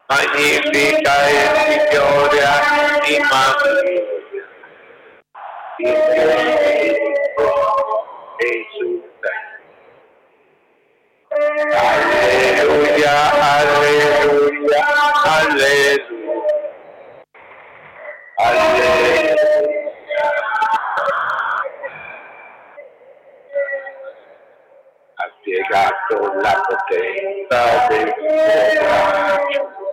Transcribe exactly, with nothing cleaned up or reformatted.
magnifica e Signore anima mia, e su te. Alleluia, alleluia, alleluia, alleluia. Ha spiegato la potenza del suo braccio.